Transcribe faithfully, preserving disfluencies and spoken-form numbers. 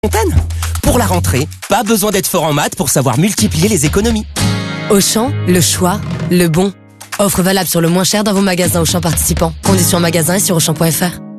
Fontaine. Pour la rentrée, pas besoin d'être fort en maths pour savoir multiplier les économies. Auchan, le choix, le bon. Offre valable sur le moins cher dans vos magasins Auchan participants. Conditions en magasin et sur auchan point f r.